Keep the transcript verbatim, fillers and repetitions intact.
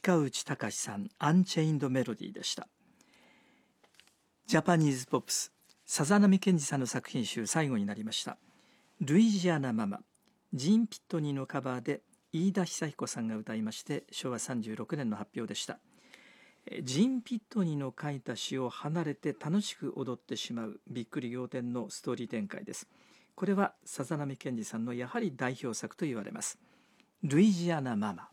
鹿内隆さん、アンチェインドメロディーでした。ジャパニーズポップス、さざ波健二さんの作品集最後になりました。ルイジアナママ、ジーン・ピットニーのカバーで飯田久彦さんが歌いまして、しょうわさんじゅうろくねんの発表でした。ジーン・ピットニーの書いた詩を離れて楽しく踊ってしまうびっくり仰天のストーリー展開です。これはさざ波健二さんのやはり代表作と言われます。ルイジアナママ。